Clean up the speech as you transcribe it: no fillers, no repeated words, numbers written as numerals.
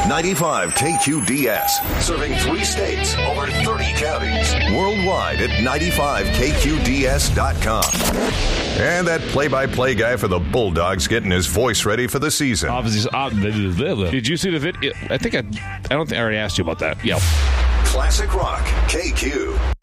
95 KQDS. Serving 3 states, over 30 counties. Worldwide at 95KQDS.com. And that play-by-play guy for the Bulldogs getting his voice ready for the season. Did you see the video? I don't think I already asked you about that. Yep. Classic Rock, KQ.